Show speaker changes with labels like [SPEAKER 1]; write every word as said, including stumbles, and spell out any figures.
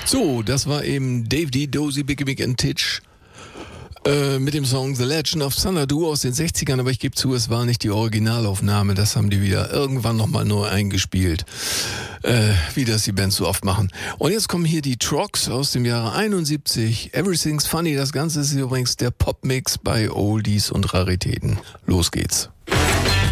[SPEAKER 1] So, das war eben Dave D, Dozy, Biggie Big and Titch äh, mit dem Song The Legend of Xanadu aus den sechzigern, aber ich gebe zu, es war nicht die Originalaufnahme, das haben die wieder irgendwann nochmal neu eingespielt, äh, wie das die Bands so oft machen. Und jetzt kommen hier die Trogs aus dem Jahre einundsiebzig, Everything's Funny, das Ganze ist übrigens der Popmix bei Oldies und Raritäten. Los geht's.